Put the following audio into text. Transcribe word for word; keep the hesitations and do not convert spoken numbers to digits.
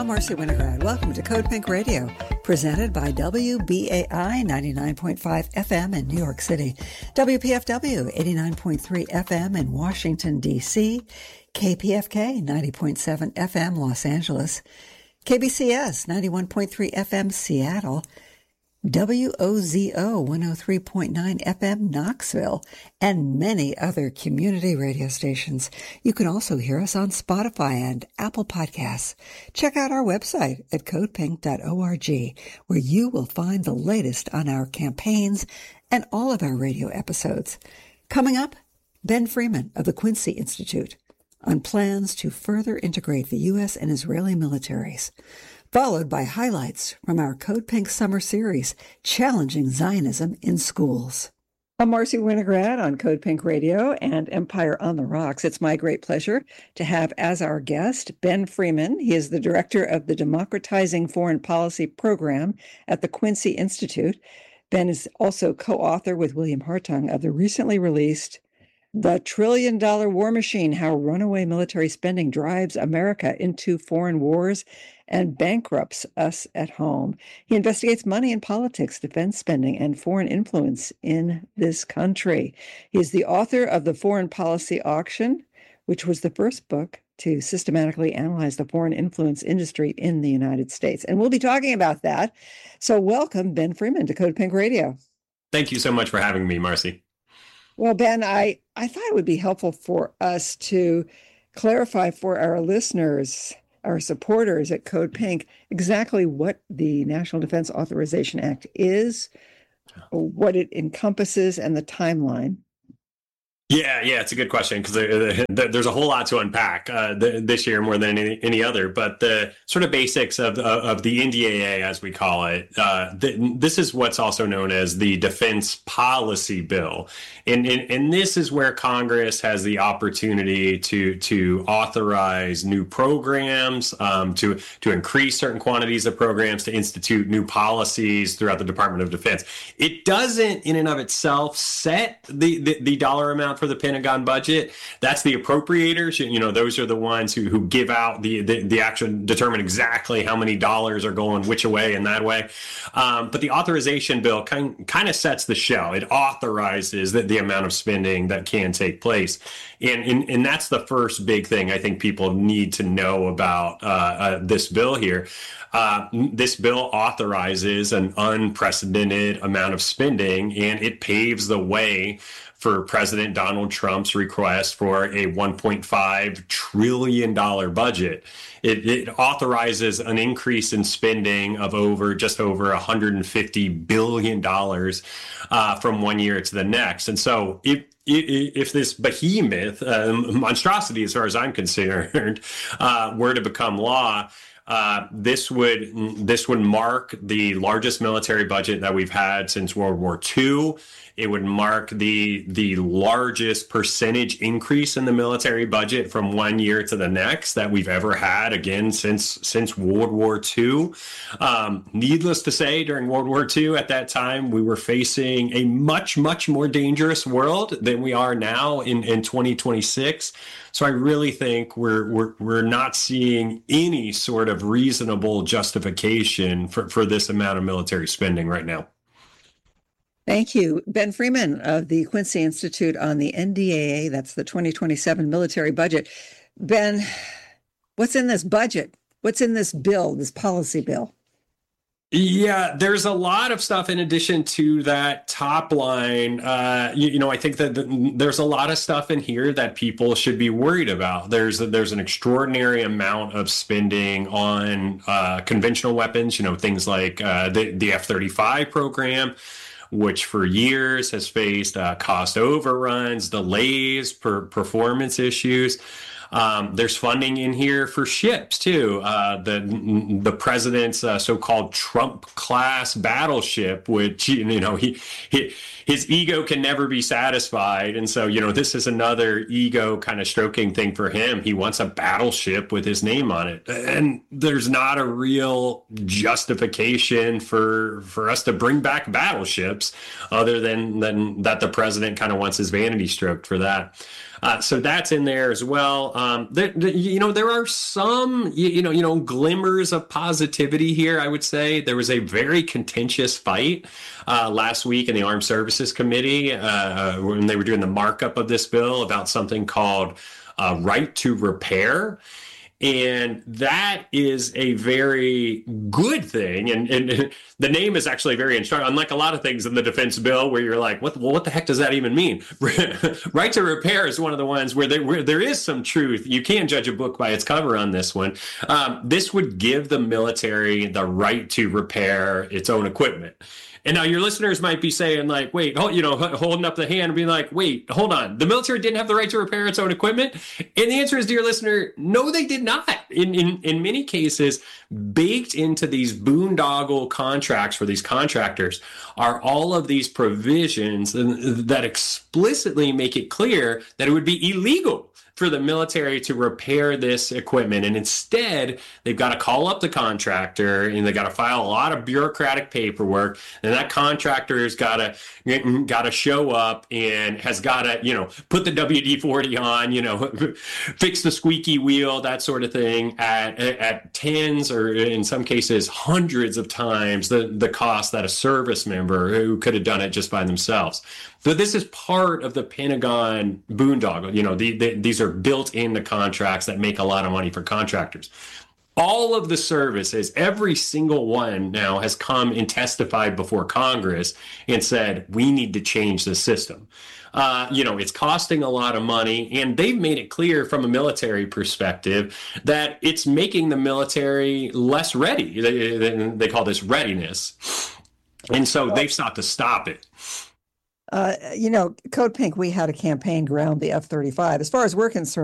Marcy Winograd. Welcome to Code Pink Radio, presented by W B A I ninety-nine point five F M in New York City, W P F W eighty-nine point three F M in Washington, D C, K P F K ninety point seven F M Los Angeles, K B C S ninety-one point three F M Seattle, W O Z O one oh three point nine F M Knoxville, and many other community radio stations. You can also hear us on Spotify and Apple Podcasts. Check out our website at code pink dot org, where you will find the latest on our campaigns and all of our radio episodes. Coming up, Ben Freeman of the Quincy Institute on plans to further integrate the U S and Israeli militaries, followed by highlights from our Code Pink Summer Series, Challenging Zionism in Schools. I'm Marcy Winograd on Code Pink Radio and Empire on the Rocks. It's my great pleasure to have as our guest Ben Freeman. He is the director of the Democratizing Foreign Policy Program at the Quincy Institute. Ben is also co-author with William Hartung of the recently released The Trillion Dollar War Machine: How Runaway Military Spending Drives America into Foreign Wars and Bankrupts Us at Home. He investigates money in politics, defense spending, and foreign influence in this country. He is the author of The Foreign Policy Auction, which was the first book to systematically analyze the foreign influence industry in the United States. And we'll be talking about that. So welcome, Ben Freeman, to Code Pink Radio. Thank you so much for having me, Marcy. Well, Ben, I, I thought it would be helpful for us to clarify for our listeners, our supporters at Code Pink, exactly what the National Defense Authorization Act is, what it encompasses, and the timeline. Yeah, yeah, it's a good question because there, there's a whole lot to unpack uh, this year more than any, any other. But the sort of basics of of the N D A A, as we call it, uh, the, this is what's also known as the Defense Policy Bill, and, and and this is where Congress has the opportunity to to authorize new programs, um, to to increase certain quantities of programs, to institute new policies throughout the Department of Defense. It doesn't, in and of itself, set the the, the dollar amount for the Pentagon budget. That's the appropriators. You know, those are the ones who, who give out the, the, the action, determine exactly how many dollars are going which way and that way. Um, but the authorization bill kind, kind of sets the shell. It authorizes the, the amount of spending that can take place. And, and, and that's the first big thing I think people need to know about uh, uh, this bill here. Uh, this bill authorizes an unprecedented amount of spending, and it paves the way for President Donald Trump's request for a one point five trillion dollars budget. It, it authorizes an increase in spending of over just over one hundred fifty billion dollars uh, from one year to the next. And so if if this behemoth, uh, monstrosity as far as I'm concerned, uh, were to become law, Uh, this would this would mark the largest military budget that we've had since World War Two. It would mark the the largest percentage increase in the military budget from one year to the next that we've ever had, again, since since World War Two. Um, needless to say, during World War Two, at that time, we were facing a much, much more dangerous world than we are now in, in twenty twenty-six. So I really think we're we're we're not seeing any sort of reasonable justification for, for this amount of military spending right now. Thank you. Ben Freeman of the Quincy Institute on the N D A A, that's the twenty twenty-seven military budget. Ben, what's in this budget? What's in this bill, this policy bill? Yeah, there's a lot of stuff in addition to that top line. Uh, you, you know, I think that the, there's a lot of stuff in here that people should be worried about. There's a, there's an extraordinary amount of spending on uh, conventional weapons, you know, things like uh, the, the F thirty-five program, which for years has faced uh, cost overruns, delays, per performance issues. Um, there's funding in here for ships, too. Uh, the the president's uh, so-called Trump-class battleship, which, you know, he, he his ego can never be satisfied. And so, you know, this is another ego kind of stroking thing for him. He wants a battleship with his name on it. And there's not a real justification for for us to bring back battleships other than, than that the president kind of wants his vanity stroked for that. Uh, so that's in there as well. Um, there, you know, there are some, you, you know, you know, glimmers of positivity here. I would say there was a very contentious fight uh, last week in the Armed Services Committee uh, when they were doing the markup of this bill about something called uh, right to repair. And that is a very good thing. And, and the name is actually very instructive. Unlike a lot of things in the defense bill where you're like, what, well, what the heck does that even mean? Right to repair is one of the ones where there, where there is some truth. You can't judge a book by its cover on this one. Um, this would give the military the right to repair its own equipment. And now your listeners might be saying like, wait, hold, you know, holding up the hand and being like, wait, hold on. The military didn't have the right to repair its own equipment. And the answer is, dear listener, no, they did not. In, in, in many cases, baked into these boondoggle contracts for these contractors are all of these provisions that explicitly make it clear that it would be illegal for the military to repair this equipment. And instead, they've got to call up the contractor and they got to file a lot of bureaucratic paperwork. And that contractor has got to got to show up and has got to, you know, put the W D forty on, you know, fix the squeaky wheel, that sort of thing at at tens or in some cases hundreds of times the, the cost that a service member who could have done it just by themselves. So this is part of the Pentagon boondoggle. You know, the, the, these are built in the contracts that make a lot of money for contractors. All of the services, every single one now has come and testified before Congress and said, we need to change the system. Uh, you know, it's costing a lot of money, and they've made it clear from a military perspective that it's making the military less ready. They, they call this readiness. And so they've sought to stop it. Uh, you know, Code Pink, we had a campaign ground the F thirty-five. As far as we're concerned,